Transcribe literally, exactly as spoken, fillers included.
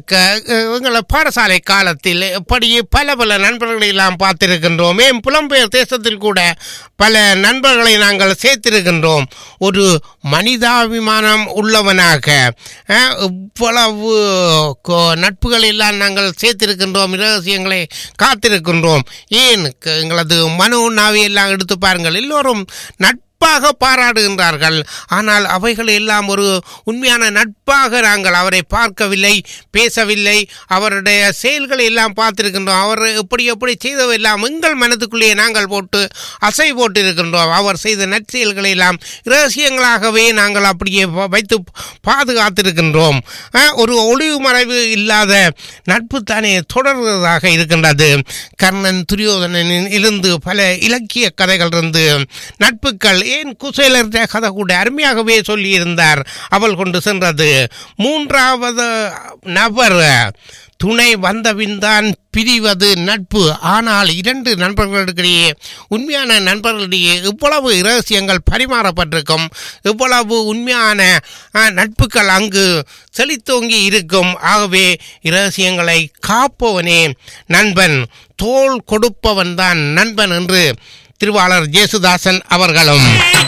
எங்களை பாடசாலை காலத்தில் இப்படி பல பல நண்பர்களை எல்லாம் பார்த்திருக்கின்றோம். ஏன் புலம்பெயர் தேசத்தில் கூட பல நண்பர்களை நாங்கள் சேர்த்திருக்கின்றோம். ஒரு மனிதாபிமானம் உள்ளவனாக இவ்வளவு நட்புகளை எல்லாம் நாங்கள் சேர்த்திருக்கின்றோம், இரகசியங்களை காத்திருக்கின்றோம். ஏன் எங்களது மனோ நாவியெல்லாம் எடுத்து பாருங்கள், எல்லோரும் நட்பு பாராடுகின்றார்கள். ஆனால் அவைகள் எல்லாம் ஒரு உண்மையான நட்பாக நாங்கள் அவரை பார்க்கவில்லை, பேசவில்லை. அவருடைய செயல்களை எல்லாம் பார்த்திருக்கின்றோம். அவர் எப்படி எப்படி செய்தவெல்லாம் எங்கள் மனதுக்குள்ளே நாங்கள் போட்டு அசை போட்டு இருக்கின்றோம். அவர் செய்த நற்செயல்களை எல்லாம் இரகசியங்களாகவே நாங்கள் அப்படியே வைத்து பாதுகாத்திருக்கின்றோம். ஒரு ஒளிவு மறைவு இல்லாத நட்பு தானே தொடர்வதாக இருக்கின்றது. கர்ணன் துரியோதனின் இருந்து பல இலக்கிய கதைகள் இருந்து நட்புகள், ஏன் குசேலர் கதை கூட அருமையாகவே சொல்லியிருந்தார். அவள் கொண்டு சென்றது மூன்றாவது நபர் துணை வந்தபின் தான் பிரிவது நட்பு. ஆனால் இரண்டு நண்பர்களுக்கிடையே, உண்மையான நண்பர்களிடையே இவ்வளவு இரகசியங்கள் பரிமாறப்பட்டிருக்கும், இவ்வளவு உண்மையான நட்புகள் அங்கு செழித்தோங்கி இருக்கும். ஆகவே இரகசியங்களை காப்பவனே நண்பன், தோள் கொடுப்பவன் தான் நண்பன் என்று திருவாளர் ஜேசுதாசன் அவர்களும்